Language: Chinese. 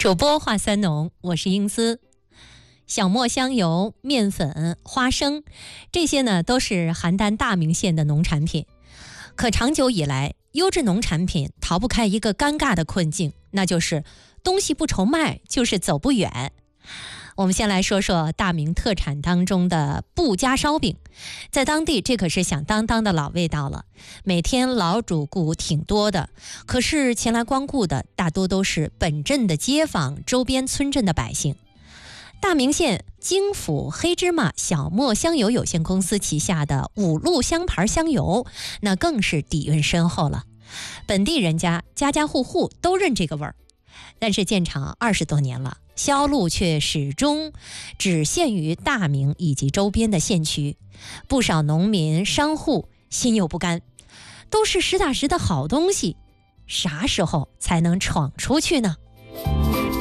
主播话三农，我是英姿。小磨香油、面粉、花生，这些呢都是邯郸大名县的农产品。可长久以来，优质农产品逃不开一个尴尬的困境，那就是东西不愁卖，就是走不远。我们先来说说大名特产当中的布家烧饼，在当地这可是响当当的老味道了，每天老主顾挺多的，可是前来光顾的大多都是本镇的街坊、周边村镇的百姓。大名县京府黑芝麻小磨香油有限公司旗下的5路香牌香油，那更是底蕴深厚了，本地人家家户户都认这个味儿。但是建厂20多年了，销路却始终只限于大名以及周边的县区，不少农民商户心有不甘，都是实打实的好东西，啥时候才能闯出去呢？